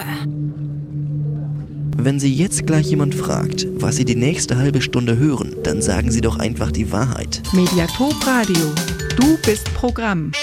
Wenn Sie jetzt gleich jemand fragt, was Sie die nächste halbe Stunde hören, dann sagen Sie doch einfach die Wahrheit. Mediathek Radio. Du bist Programm.